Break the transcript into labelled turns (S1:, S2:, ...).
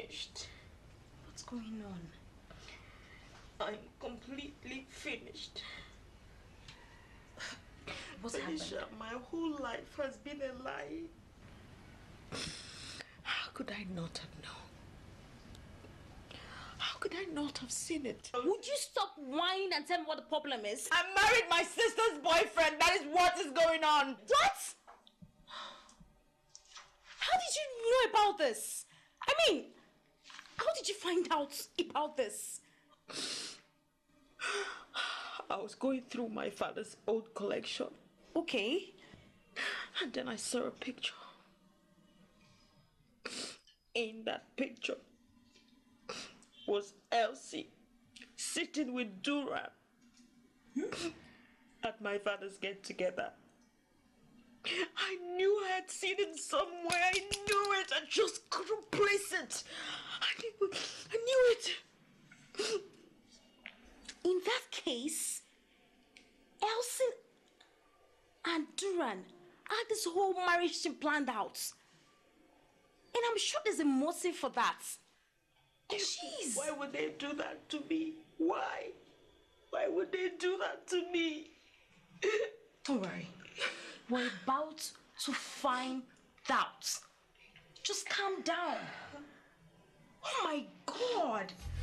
S1: finished.
S2: What's going on?
S1: I'm completely finished.
S2: What's happened?
S1: My whole life has been a lie. How could I not have known? How could I not have seen it?
S2: Would you stop whining and tell me what the problem is?
S1: I married my sister's boyfriend. That is what is going on.
S2: What? How did you know about this? I mean, how did you find out about this?
S1: I was going through my father's old collection.
S2: Okay.
S1: And then I saw a picture. In that picture was Elsie sitting with Duran at my father's get-together. I knew I had seen it somewhere. I knew it. I just couldn't place it. I knew it.
S2: In that case, Elsie and Duran had this whole marriage thing planned out. And I'm sure there's a motive for that. Jeez.
S1: Why would they do that to me? Why? Why would they do that to me?
S2: Don't worry. We're about to find out. Just calm down. Oh my God.